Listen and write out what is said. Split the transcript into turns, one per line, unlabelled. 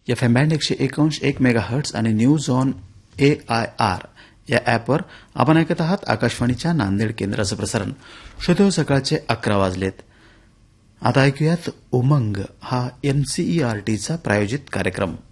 FM band 101.1 megahertz आणि news on AIR या ॲपवर आपण ऐकत आहात आकाशवाणीच्या नांदेड केंद्राचं प्रसारण. श्रोते, सकाळचे 11 वाजलेत. आता ऐकूयात उमंग हा NCERTचा प्रायोजित कार्यक्रम.